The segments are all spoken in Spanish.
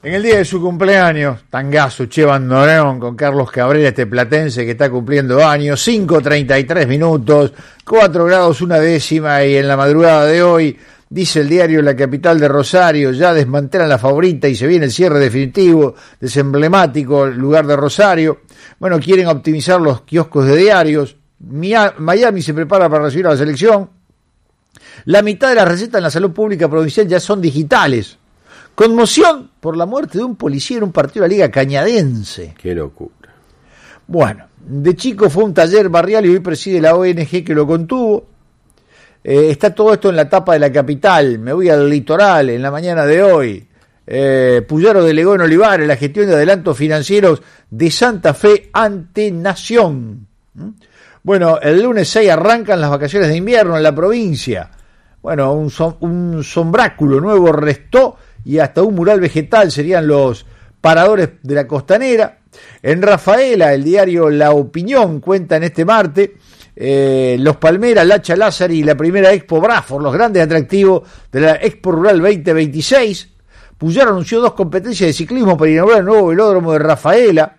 En el día de su cumpleaños, tangazo, Che Bandoneón con Carlos Cabrera, este platense que está cumpliendo años, 5:33 minutos, 4 grados una décima, y en la madrugada de hoy, dice el diario La Capital de Rosario, ya desmantelan la Favorita y se viene el cierre definitivo de ese emblemático lugar de Rosario. Bueno, quieren optimizar los kioscos de diarios. Miami se prepara para recibir a la selección. La mitad de las recetas en la salud pública provincial ya son digitales. Conmoción por la muerte de un policía en un partido de la Liga Cañadense. Qué locura. Bueno, de chico fue un taller barrial y hoy preside la ONG que lo contuvo. Está todo esto en la tapa de La Capital. Me voy al litoral en la mañana de hoy. Puyaro delegó en Olivares la gestión de adelantos financieros de Santa Fe ante Nación. Bueno, el lunes 6 arrancan las vacaciones de invierno en la provincia. Bueno, un sombráculo nuevo restó y hasta un mural vegetal serían los paradores de la costanera. En Rafaela, el diario La Opinión cuenta en este martes, Los Palmeras, Lacha Lázari y la primera Expo Braford, los grandes atractivos de la Expo Rural 2026. Puyaro anunció 2 competencias de ciclismo para inaugurar el nuevo velódromo de Rafaela.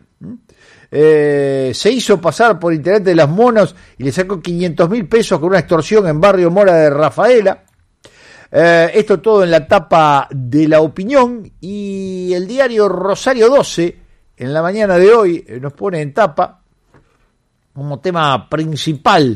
Se hizo pasar por intendente de Las Monas y le sacó 500.000 pesos con una extorsión en Barrio Mora de Rafaela. Esto todo en la tapa de La Opinión, y el diario Rosario 12 en la mañana de hoy nos pone en tapa como tema principal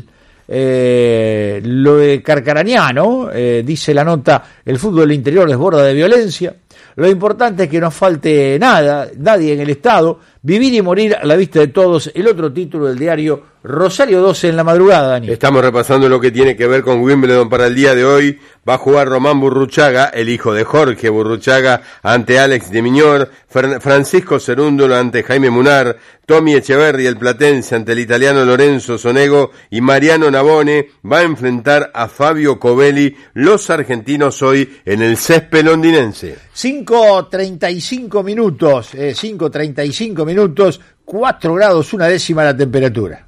lo de Carcarañano. Dice la nota: el fútbol del interior desborda de violencia. Lo importante es que no falte nadie en el Estado, vivir y morir a la vista de todos. El otro título del diario Rosario 12 en la madrugada, Dani. Estamos repasando lo que tiene que ver con Wimbledon para el día de hoy. Va a jugar Román Burruchaga, el hijo de Jorge Burruchaga, ante Alex de Miñor, Francisco Cerúndolo ante Jaime Munar, Tommy Echeverri, el platense, ante el italiano Lorenzo Sonego, y Mariano Navone va a enfrentar a Fabio Covelli, los argentinos hoy en el césped londinense. 5:35 minutos, 4 grados una décima la temperatura.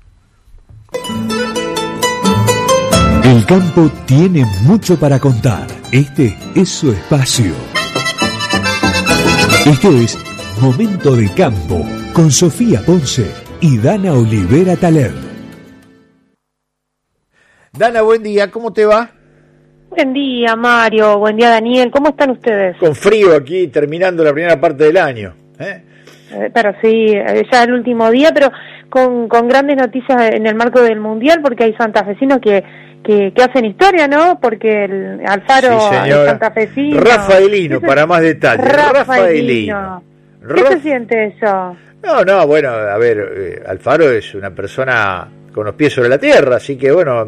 El campo tiene mucho para contar. Este es su espacio. Esto es Momento de Campo con Sofía Ponce y Dana Olivera Taler. Dana, buen día, ¿cómo te va? Buen día, Mario. Buen día, Daniel. ¿Cómo están ustedes? Con frío aquí, terminando la primera parte del año. Pero sí, ya el último día, pero con grandes noticias en el marco del Mundial, porque hay santafesinos que hacen historia, ¿no? Porque el Alfaro sí, es santafesino. Rafaelino, para más detalles. Rafaelino. ¿Qué se siente eso? No, bueno, a ver, Alfaro es una persona con los pies sobre la tierra, así que bueno,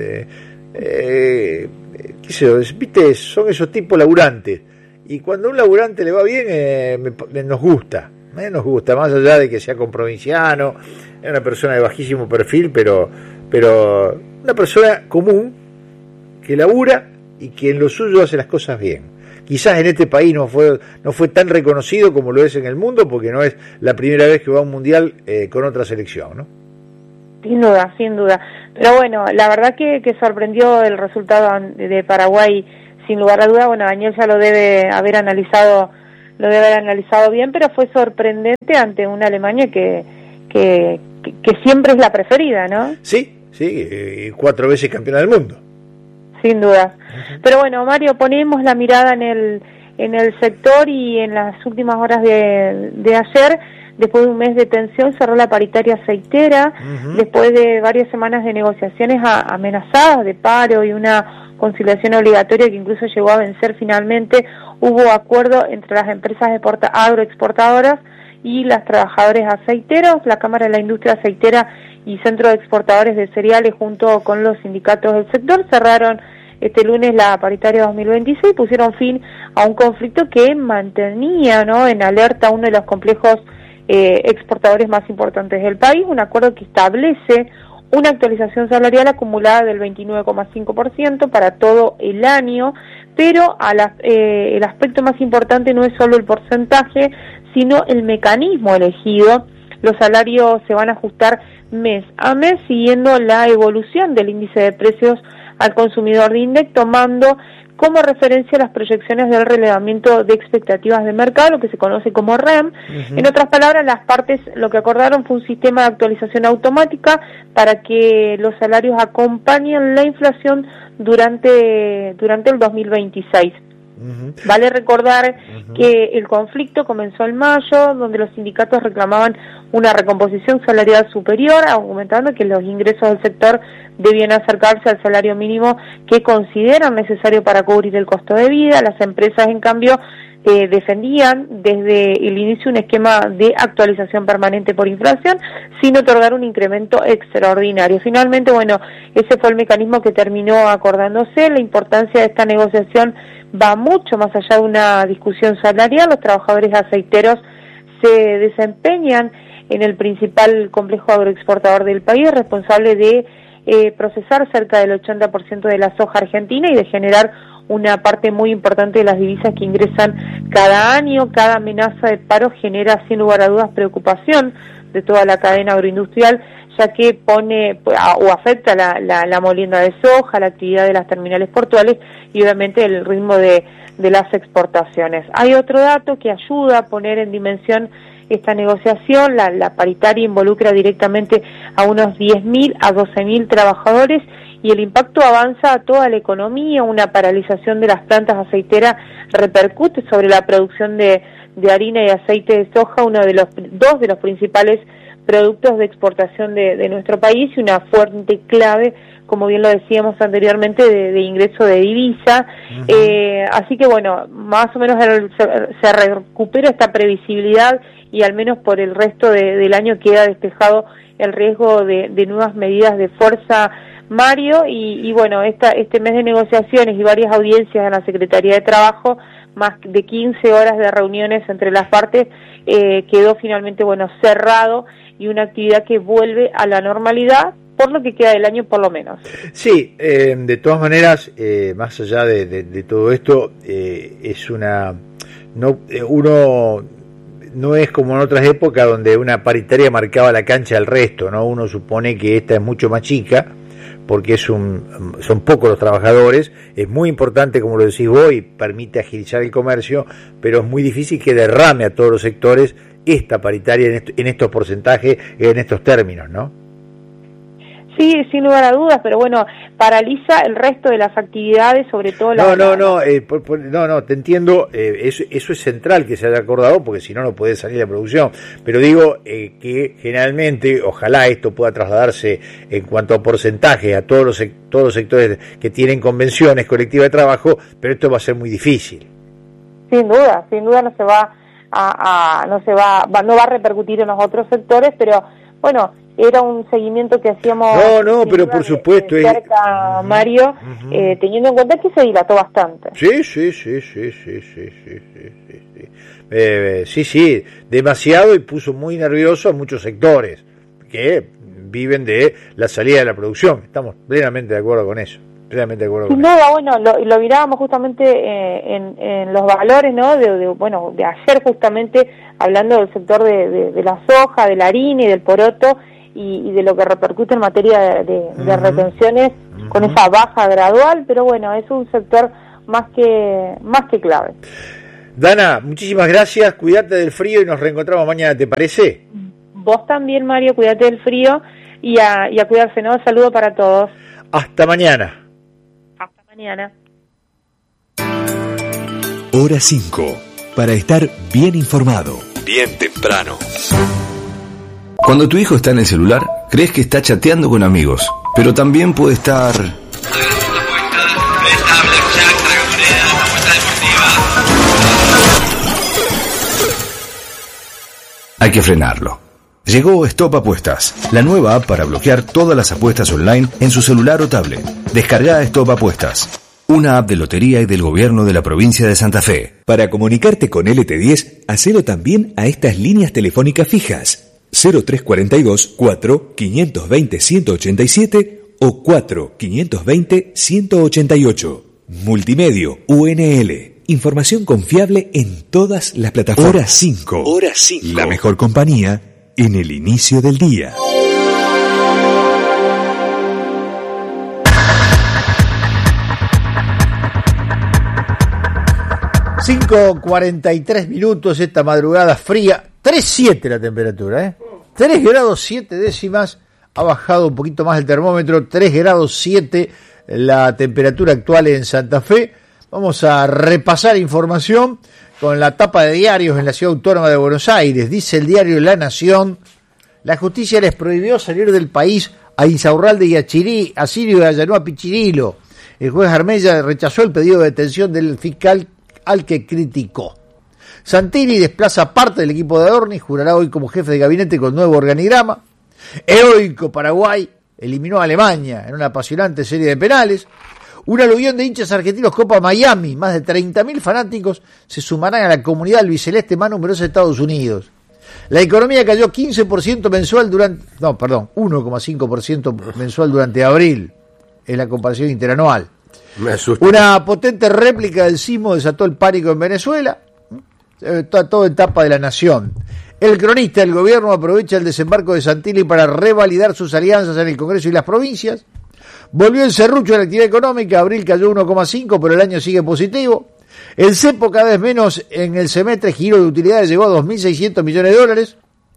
qué sé yo, viste, son esos tipos laburantes, y cuando a un laburante le va bien, nos gusta, más allá de que sea comprovinciano, es una persona de bajísimo perfil, pero una persona común que labura y que en lo suyo hace las cosas bien. Quizás en este país no fue tan reconocido como lo es en el mundo, porque no es la primera vez que va a un mundial con otra selección, ¿no? Sin duda. Pero bueno, la verdad que sorprendió el resultado de Paraguay, sin lugar a duda. Bueno, Daniel ya lo debe haber analizado bien, pero fue sorprendente ante una Alemania que siempre es la preferida, ¿no? Sí, 4 veces campeona del mundo. Sin duda. Pero bueno, Mario, ponemos la mirada en el sector, y en las últimas horas de ayer, después de un mes de tensión, cerró la paritaria aceitera, después de varias semanas de negociaciones amenazadas de paro y una conciliación obligatoria que incluso llegó a vencer finalmente. Hubo acuerdo entre las empresas agroexportadoras y las trabajadores aceiteros. La Cámara de la Industria Aceitera y Centro de Exportadores de Cereales, junto con los sindicatos del sector, cerraron este lunes la paritaria 2026, pusieron fin a un conflicto que mantenía, ¿no?, en alerta uno de los complejos exportadores más importantes del país. Un acuerdo que establece una actualización salarial acumulada del 29,5% para todo el año, pero el aspecto más importante no es solo el porcentaje, sino el mecanismo elegido. Los salarios se van a ajustar mes a mes siguiendo la evolución del índice de precios al consumidor de INDEC, tomando como referencia a las proyecciones del relevamiento de expectativas de mercado, lo que se conoce como REM. En otras palabras, las partes lo que acordaron fue un sistema de actualización automática para que los salarios acompañen la inflación durante el 2026. Vale recordar que el conflicto comenzó en mayo, donde los sindicatos reclamaban una recomposición salarial superior, argumentando que los ingresos del sector debían acercarse al salario mínimo que consideran necesario para cubrir el costo de vida. Las empresas, en cambio, defendían desde el inicio un esquema de actualización permanente por inflación sin otorgar un incremento extraordinario. Finalmente, bueno, ese fue el mecanismo que terminó acordándose. La importancia de esta negociación va mucho más allá de una discusión salarial. Los trabajadores aceiteros se desempeñan en el principal complejo agroexportador del país, responsable de procesar cerca del 80% de la soja argentina y de generar una parte muy importante de las divisas que ingresan cada año. Cada amenaza de paro genera sin lugar a dudas preocupación de toda la cadena agroindustrial, ya que pone o afecta la molienda de soja, la actividad de las terminales portuales y obviamente el ritmo de las exportaciones. Hay otro dato que ayuda a poner en dimensión esta negociación. La paritaria involucra directamente a unos 10.000 a 12.000 trabajadores y el impacto avanza a toda la economía. Una paralización de las plantas aceiteras repercute sobre la producción de harina y aceite de soja, dos de los principales productos de exportación de nuestro país y una fuente clave, como bien lo decíamos anteriormente, de ingreso de divisa. Así que bueno, más o menos se recupera esta previsibilidad y al menos por el resto del año queda despejado el riesgo de nuevas medidas de fuerza, Mario, y bueno, este mes de negociaciones y varias audiencias en la Secretaría de Trabajo, más de 15 horas de reuniones entre las partes, quedó finalmente, bueno, cerrado y una actividad que vuelve a la normalidad por lo que queda del año por lo menos. Sí, de todas maneras, más allá de todo esto, es uno no es como en otras épocas donde una paritaria marcaba la cancha del resto, ¿no? Uno supone que esta es mucho más chica, porque son pocos los trabajadores. Es muy importante, como lo decís vos, y permite agilizar el comercio, pero es muy difícil que derrame a todos los sectores esta paritaria en estos porcentajes, en estos términos, ¿no? Sí, sin lugar a dudas, pero bueno, paraliza el resto de las actividades, sobre todo No, te entiendo, eso es central que se haya acordado, porque si no, no puede salir la producción, pero digo que generalmente, ojalá esto pueda trasladarse en cuanto a porcentajes a todos los sectores que tienen convenciones colectivas de trabajo, pero esto va a ser muy difícil. Sin duda no va a repercutir en los otros sectores, pero bueno, era un seguimiento que hacíamos pero por supuesto de cerca, Mario, teniendo en cuenta que se dilató bastante. Sí, demasiado, y puso muy nervioso a muchos sectores que viven de la salida de la producción. Estamos plenamente de acuerdo con eso. Sin duda, bueno, lo mirábamos justamente en los valores, ¿no? De ayer, justamente hablando del sector de la soja, de la harina y del poroto, y de lo que repercute en materia de retenciones con esa baja gradual, pero bueno, es un sector más que clave. Dana, muchísimas gracias, cuídate del frío y nos reencontramos mañana, ¿te parece? Vos también, Mario, cuídate del frío y a cuidarse, ¿no? Saludo para todos. Hasta mañana. Hasta mañana. Hora 5, para estar bien informado, bien temprano. Cuando tu hijo está en el celular, crees que está chateando con amigos, pero también puede estar... Hay que frenarlo. Llegó Stop Apuestas, la nueva app para bloquear todas las apuestas online en su celular o tablet. Descarga Stop Apuestas, una app de lotería y del gobierno de la provincia de Santa Fe. Para comunicarte con LT10, hacelo también a estas líneas telefónicas fijas: 0342 4 520 187 o 4 520 188. Multimedio UNL. Información confiable en todas las plataformas. Hora 5. La mejor compañía en el inicio del día. 5:43 minutos esta madrugada fría, 3,7 la temperatura, 3 grados 7 décimas, ha bajado un poquito más el termómetro, 3 grados 7 la temperatura actual en Santa Fe. Vamos a repasar información con la tapa de diarios en la Ciudad Autónoma de Buenos Aires. Dice el diario La Nación: la justicia les prohibió salir del país a Insaurralde y a Sirio y a Yanúa Pichirilo. El juez Armella rechazó el pedido de detención del fiscal al que criticó. Santini desplaza parte del equipo de Adorni, jurará hoy como jefe de gabinete con nuevo organigrama. Heroico Paraguay eliminó a Alemania en una apasionante serie de penales. Un aluvión de hinchas argentinos Copa Miami, más de 30.000 fanáticos se sumarán a la comunidad albiceleste más numerosa de Estados Unidos. La economía cayó 15% mensual 1,5% mensual durante abril, en la comparación interanual. Me asusta. Una potente réplica del sismo desató el pánico en Venezuela. Está todo en tapa de La Nación. El cronista: el gobierno aprovecha el desembarco de Santilli para revalidar sus alianzas en el Congreso y las provincias. Volvió el serrucho de la actividad económica, abril cayó 1,5, pero el año sigue positivo. El cepo cada vez menos en el semestre, giro de utilidades llegó a 2.600 millones de dólares.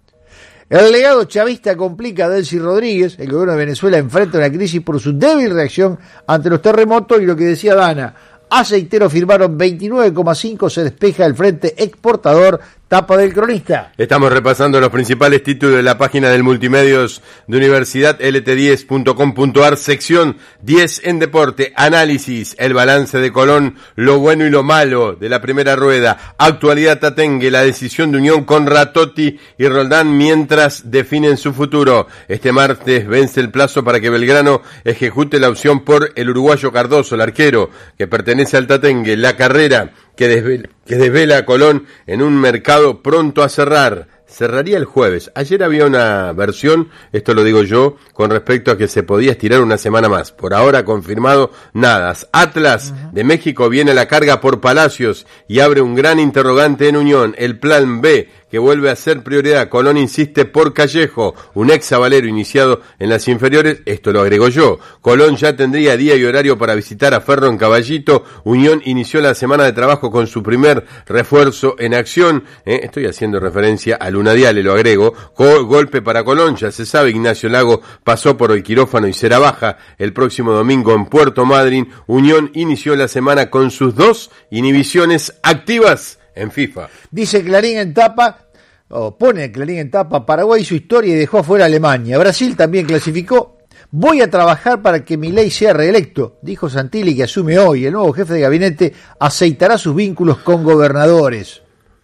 El legado chavista complica a Delcy Rodríguez. El gobierno de Venezuela enfrenta una crisis por su débil reacción ante los terremotos y lo que decía Dana: aceiteros firmaron 29,5, se despeja el frente exportador, tapa del cronista. Estamos repasando los principales títulos de la página del Multimedios de Universidad lt10.com.ar, sección 10 en deporte, análisis, el balance de Colón, lo bueno y lo malo de la primera rueda, actualidad tatengue, la decisión de Unión con Ratotti y Roldán mientras definen su futuro. Este martes vence el plazo para que Belgrano ejecute la opción por el uruguayo Cardoso, el arquero que pertenece al tatengue, la carrera que desvela a Colón en un mercado pronto a cerrar. Cerraría el jueves. Ayer había una versión, esto lo digo yo, con respecto a que se podía estirar una semana más. Por ahora confirmado nada. Atlas de México viene a la carga por Palacios y abre un gran interrogante en Unión. El plan B, que vuelve a ser prioridad. Colón insiste por Callejo, un ex sabalero iniciado en las inferiores. Esto lo agrego yo. Colón ya tendría día y horario para visitar a Ferro en Caballito. Unión inició la semana de trabajo con su primer refuerzo en acción. Estoy haciendo referencia a Luna Diale, lo agrego. Golpe para Colón, ya se sabe, Ignacio Lago pasó por el quirófano y será baja el próximo domingo en Puerto Madryn. Unión inició la semana con sus 2 inhibiciones activas en FIFA. Dice Clarín en tapa, pone Clarín en tapa: Paraguay su historia y dejó afuera a Alemania. Brasil también clasificó. Voy a trabajar para que Milei sea reelecto, dijo Santilli, que asume hoy. El nuevo jefe de gabinete aceitará sus vínculos con gobernadores.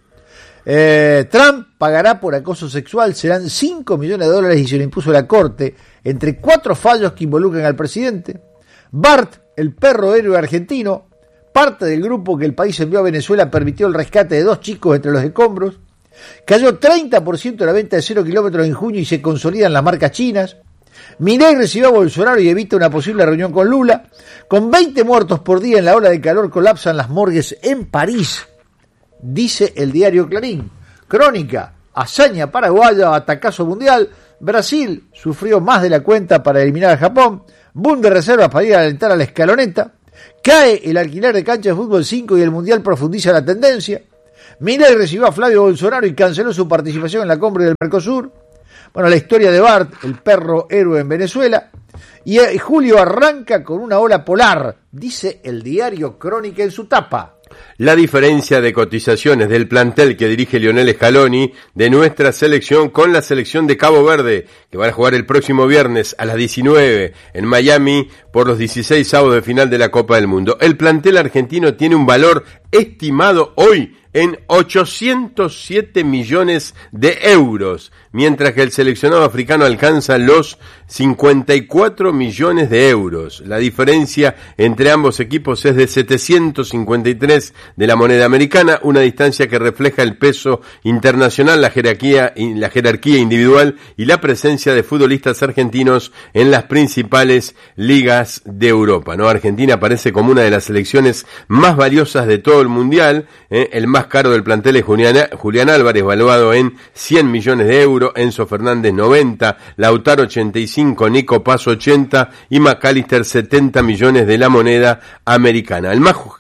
Trump pagará por acoso sexual, serán 5 millones de dólares y se lo impuso la corte, entre 4 fallos que involucran al presidente. Bart, el perro héroe argentino, parte del grupo que el país envió a Venezuela, permitió el rescate de 2 chicos entre los escombros. Cayó 30% la venta de 0 kilómetros en junio y se consolidan las marcas chinas. Milei recibió a Bolsonaro y evita una posible reunión con Lula. Con 20 muertos por día en la ola de calor colapsan las morgues en París, dice el diario Clarín. Crónica: hazaña paraguaya, atacazo mundial. Brasil sufrió más de la cuenta para eliminar a Japón. Boom de reservas para ir a alentar a la escaloneta. Cae el alquiler de cancha de fútbol 5 y el mundial profundiza la tendencia. Milei recibió a Flavio Bolsonaro y canceló su participación en la cumbre del Mercosur. Bueno, la historia de Bart, el perro héroe en Venezuela. Y julio arranca con una ola polar, dice el diario Crónica en su tapa. La diferencia de cotizaciones del plantel que dirige Lionel Scaloni de nuestra selección con la selección de Cabo Verde, que van a jugar el próximo viernes a las 19 en Miami por los 16 avos de final de la Copa del Mundo. El plantel argentino tiene un valor estimado hoy en 807 millones de euros, mientras que el seleccionado africano alcanza los 54 millones de euros. La diferencia entre ambos equipos es de 753 de la moneda americana, una distancia que refleja el peso internacional, la jerarquía individual y la presencia de futbolistas argentinos en las principales ligas de Europa, ¿no? Argentina aparece como una de las selecciones más valiosas de todo el mundial, el más caro del plantel es Julián Álvarez, valuado en 100 millones de euros, Enzo Fernández 90, Lautaro 85, Nico Paz 80 y McAllister 70 millones de la moneda americana. El más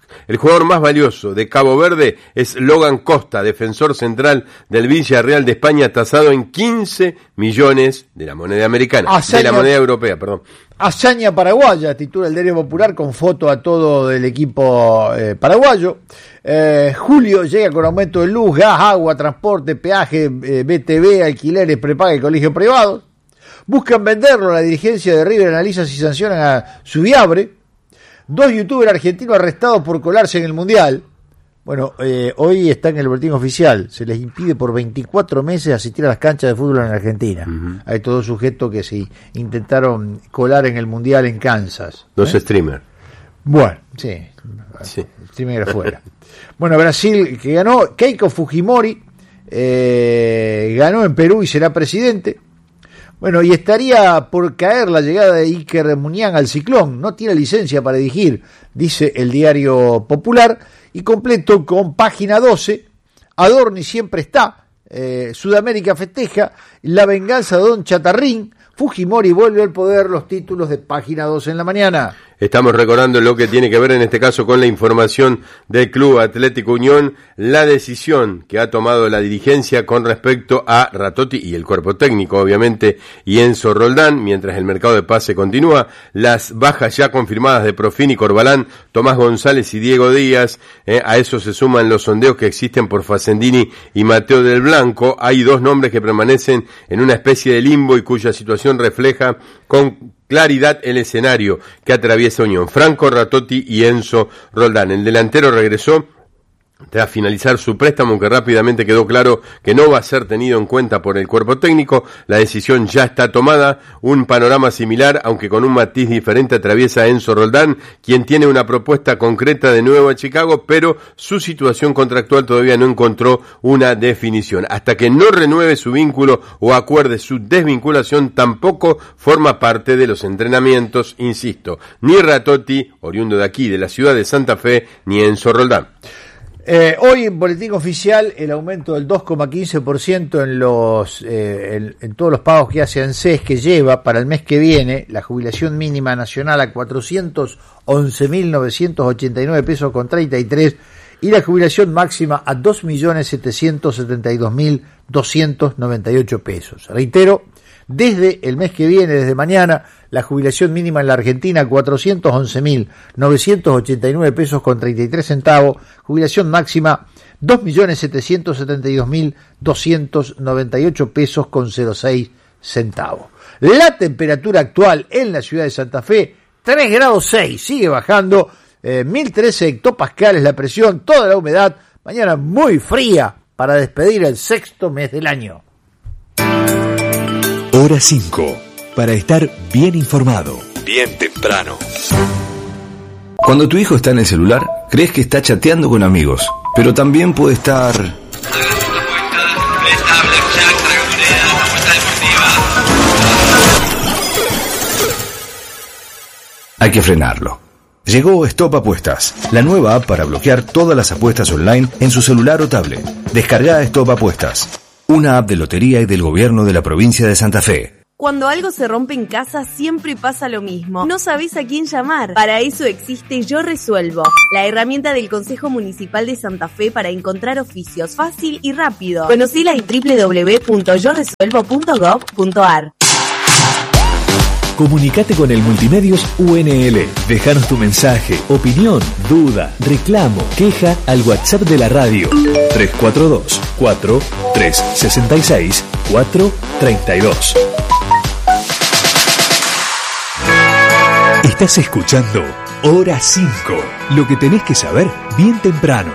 El jugador más valioso de Cabo Verde es Logan Costa, defensor central del Villarreal de España, tasado en 15 millones de la moneda americana, de la moneda europea, perdón. Hazaña paraguaya, titula el Diario Popular con foto a todo del equipo paraguayo. Julio llega con aumento de luz, gas, agua, transporte, peaje, BTV, alquileres, prepaga y colegios privados. Buscan venderlo, la dirigencia de River analiza si sancionan a Subiabre. 2 youtubers argentinos arrestados por colarse en el Mundial. Bueno, hoy está en el boletín oficial. Se les impide por 24 meses asistir a las canchas de fútbol en Argentina. Uh-huh. Hay todos sujetos que se intentaron colar en el Mundial en Kansas. 2 streamers. Bueno, sí. Streamer afuera. Bueno, Brasil que ganó. Keiko Fujimori ganó en Perú y será presidente. Bueno, y estaría por caer la llegada de Iker Muniain al Ciclón. No tiene licencia para dirigir, dice el Diario Popular. Y completo con página 12. Adorni siempre está. Sudamérica festeja. La venganza de Don Chatarrín. Fujimori vuelve al poder. Los títulos de página 12 en la mañana. Estamos recordando lo que tiene que ver en este caso con la información del Club Atlético Unión, la decisión que ha tomado la dirigencia con respecto a Ratotti y el cuerpo técnico, obviamente, y Enzo Roldán, mientras el mercado de pase continúa, las bajas ya confirmadas de Profini, Corbalán, Tomás González y Diego Díaz, a eso se suman los sondeos que existen por Facendini y Mateo del Blanco. Hay 2 nombres que permanecen en una especie de limbo y cuya situación refleja con claridad el escenario que atraviesa Unión: Franco Ratotti y Enzo Roldán. El delantero regresó tras finalizar su préstamo, aunque rápidamente quedó claro que no va a ser tenido en cuenta por el cuerpo técnico. La decisión ya está tomada. Un panorama similar, aunque con un matiz diferente, atraviesa Enzo Roldán, quien tiene una propuesta concreta de nuevo a Chicago, pero su situación contractual todavía no encontró una definición. Hasta que no renueve su vínculo o acuerde su desvinculación, tampoco forma parte de los entrenamientos, insisto, ni Ratotti, oriundo de aquí, de la ciudad de Santa Fe, ni Enzo Roldán. Hoy en boletín oficial el aumento del 2,15% en todos los pagos que hace ANSES, que lleva para el mes que viene la jubilación mínima nacional a 411.989 pesos con 33 y la jubilación máxima a 2.772.298 pesos. Reitero, desde el mes que viene, desde mañana, la jubilación mínima en la Argentina 411.989 pesos con 33 centavos, jubilación máxima 2.772.298 pesos con 06 centavos. La temperatura actual en la ciudad de Santa Fe, 3 grados 6, sigue bajando, 1013 hectopascales la presión, toda la humedad, mañana muy fría para despedir el 6º mes del año. Hora 5, para estar bien informado, bien temprano. Cuando tu hijo está en el celular, crees que está chateando con amigos, pero también puede estar... Hay que frenarlo. Llegó Stop Apuestas, la nueva app para bloquear todas las apuestas online en su celular o tablet. Descarga Stop Apuestas, una app de lotería y del gobierno de la provincia de Santa Fe. Cuando algo se rompe en casa siempre pasa lo mismo. No sabés a quién llamar. Para eso existe Yo Resuelvo, la herramienta del Consejo Municipal de Santa Fe para encontrar oficios fácil y rápido. Conocila en www.yoresuelvo.gov.ar. Comunicate con el Multimedios UNL. Déjanos tu mensaje, opinión, duda, reclamo, queja al WhatsApp de la radio 342-4366-432. Estás escuchando Hora 5, lo que tenés que saber bien temprano.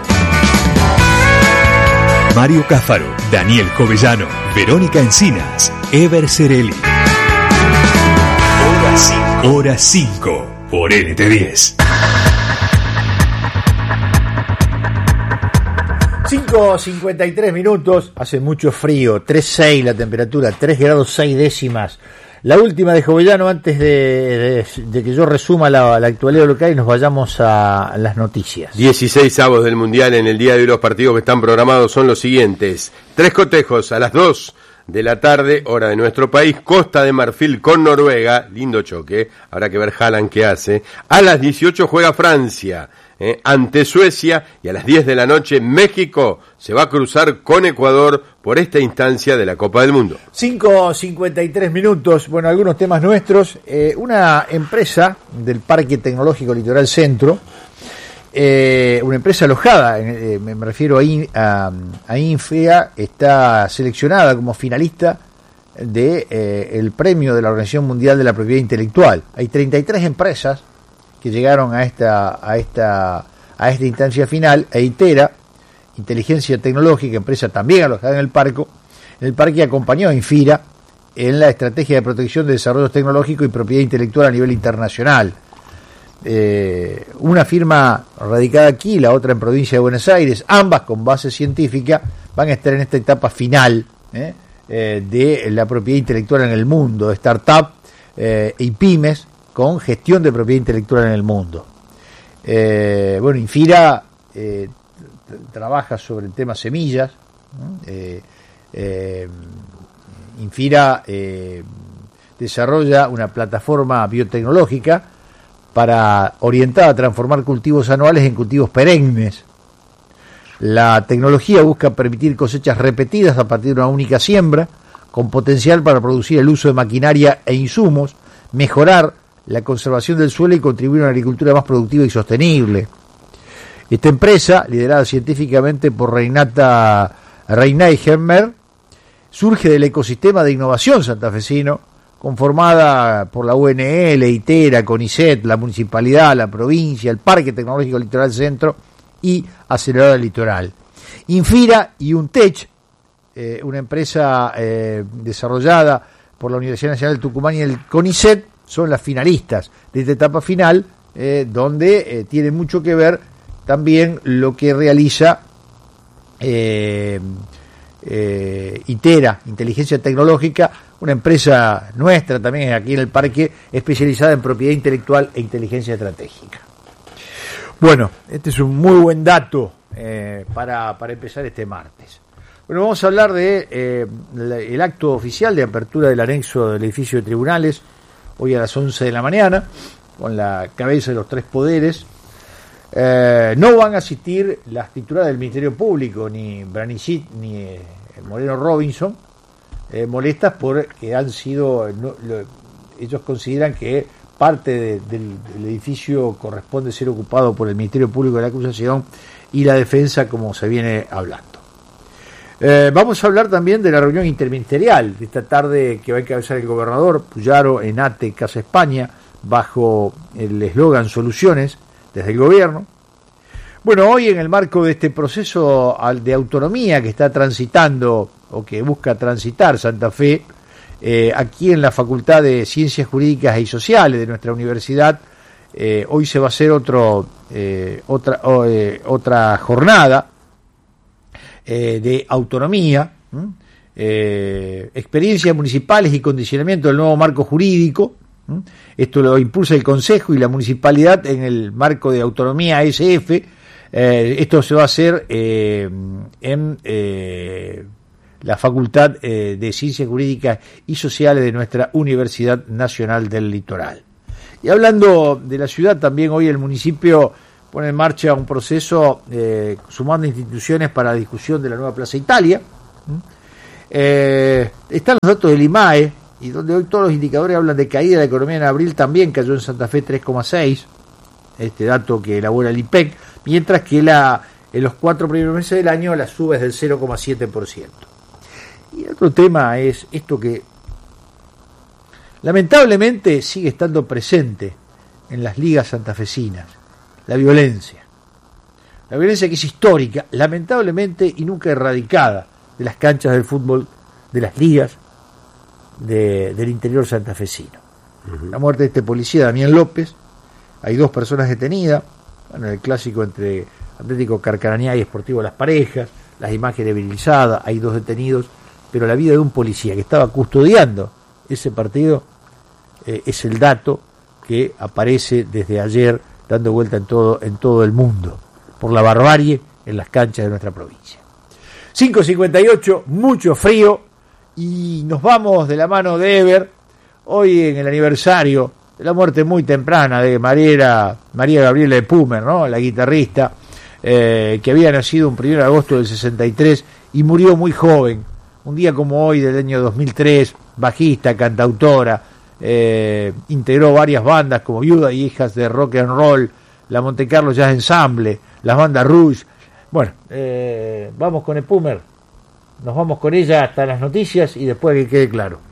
Mario Cáfaro, Daniel Jovellano, Verónica Encinas, Ever Cerelli. Hora 5 por LT10. 5:53 minutos, hace mucho frío, 3.6 la temperatura, 3 grados 6 décimas. La última de Jovellano antes de que yo resuma la actualidad local y nos vayamos a las noticias. 16 avos del Mundial en el día de hoy. Los partidos que están programados son los siguientes: 3 cotejos a las 2 de la tarde, hora de nuestro país. Costa de Marfil con Noruega, lindo choque, habrá que ver Haaland qué hace. A las 18 juega Francia, ante Suecia, y a las 10 de la noche México se va a cruzar con Ecuador por esta instancia de la Copa del Mundo. 5:53 minutos. Bueno, algunos temas nuestros. Una empresa del Parque Tecnológico Litoral Centro, una empresa alojada, me refiero a Infea, está seleccionada como finalista de el premio de la Organización Mundial de la Propiedad Intelectual. Hay 33 empresas que llegaron a esta instancia final. EITERA, Inteligencia Tecnológica, empresa también alojada en el parque acompañó a Infira en la estrategia de protección de desarrollo tecnológico y propiedad intelectual a nivel internacional. Una firma radicada aquí, la otra en provincia de Buenos Aires, ambas con base científica, van a estar en esta etapa final de la propiedad intelectual en el mundo, startup y pymes con gestión de propiedad intelectual en el mundo. Bueno, Infira trabaja sobre el tema semillas. Infira desarrolla una plataforma biotecnológica orientada a transformar cultivos anuales en cultivos perennes. La tecnología busca permitir cosechas repetidas a partir de una única siembra, con potencial para producir el uso de maquinaria e insumos, mejorar la conservación del suelo y contribuir a una agricultura más productiva y sostenible. Esta empresa, liderada científicamente por Renata Reinheimer, surge del ecosistema de innovación santafesino, conformada por la UNL, ITERA, CONICET, la Municipalidad, la provincia, el Parque Tecnológico Litoral Centro y Aceleradora Litoral. Infira y UNTECH, una empresa desarrollada por la Universidad Nacional de Tucumán y el CONICET, son las finalistas de esta etapa final, donde tiene mucho que ver también lo que realiza ITERA, Inteligencia Tecnológica, una empresa nuestra también aquí en el parque, especializada en propiedad intelectual e inteligencia estratégica. Bueno, este es un muy buen dato para empezar este martes. Bueno, vamos a hablar de el acto oficial de apertura del anexo del edificio de tribunales, hoy a las 11 de la mañana, con la cabeza de los tres poderes. No van a asistir las titulares del Ministerio Público, ni Branichit ni Moreno Robinson, molestas porque han sido, ellos consideran que parte del edificio corresponde ser ocupado por el Ministerio Público de la Acusación y la defensa, como se viene hablando. Vamos a hablar también de la reunión interministerial de esta tarde que va a encabezar el gobernador Puyaro en ATE, Casa España, bajo el eslogan Soluciones desde el gobierno. Bueno, hoy en el marco de este proceso de autonomía que está transitando o que busca transitar Santa Fe, aquí en la Facultad de Ciencias Jurídicas y Sociales de nuestra universidad, hoy se va a hacer otra jornada de autonomía, experiencias municipales y condicionamiento del nuevo marco jurídico. Esto lo impulsa el Consejo y la Municipalidad en el marco de autonomía ASF. Esto se va a hacer en la Facultad de Ciencias Jurídicas y Sociales de nuestra Universidad Nacional del Litoral. Y hablando de la ciudad, también hoy el municipio pone en marcha un proceso sumando instituciones para la discusión de la nueva Plaza Italia. Están los datos del IMAE, y donde hoy todos los indicadores hablan de caída de la economía en abril. También cayó en Santa Fe 3,6, este dato que elabora el IPEC, mientras que en los 4 primeros meses del año la suba es del 0,7%. Y otro tema es esto que lamentablemente sigue estando presente en las ligas santafesinas: la violencia. La violencia que es histórica, lamentablemente, y nunca erradicada de las canchas del fútbol, de las ligas del interior santafesino. La muerte de este policía, Damián López, hay 2 personas detenidas, bueno, el clásico entre Atlético Carcarañá y Sportivo Las Parejas, las imágenes virilizadas, hay 2 detenidos, pero la vida de un policía que estaba custodiando ese partido es el dato que aparece desde ayer dando vuelta en todo el mundo, por la barbarie en las canchas de nuestra provincia. 5:58, mucho frío, y nos vamos de la mano de Ever, hoy en el aniversario la muerte muy temprana de María Gabriela de Pumer, ¿no? La guitarrista, que había nacido un 1 de agosto del 63 y murió muy joven, un día como hoy del año 2003, bajista, cantautora, integró varias bandas como Viuda y Hijas de Rock and Roll, la Monte Carlo Jazz Ensemble, las bandas Rouge. Bueno, vamos con el Pumer, nos vamos con ella hasta las noticias y después que quede claro.